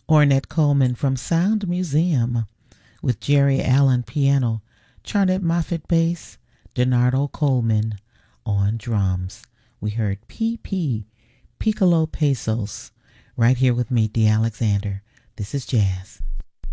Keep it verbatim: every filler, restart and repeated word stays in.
Ornette Coleman from Sound Museum with Jerry Allen piano, Charlotte Moffett bass, Donardo Coleman on drums. We heard P P, Piccolo Pesos, right here with me, Dee Alexander. This is Jazz.